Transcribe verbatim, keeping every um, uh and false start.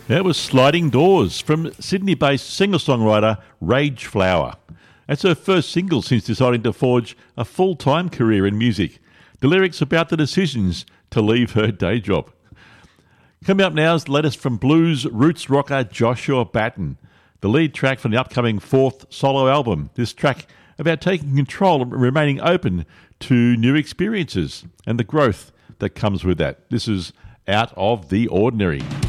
That was Sliding Doors from Sydney-based singer-songwriter Rage Flower. That's her first single since deciding to forge a full-time career in music. The lyrics about the decisions to leave her day job. Coming up now is the latest from blues roots rocker Joshua Batten, the lead track from the upcoming fourth solo album. This track about taking control and remaining open to new experiences and the growth that comes with that. This is Out of the Ordinary.